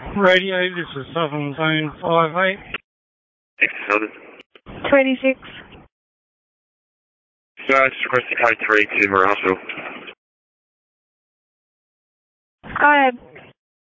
Radio, this is Southern Zone 58. 26. So I just requested code 3 to Murray Hospital. Go ahead.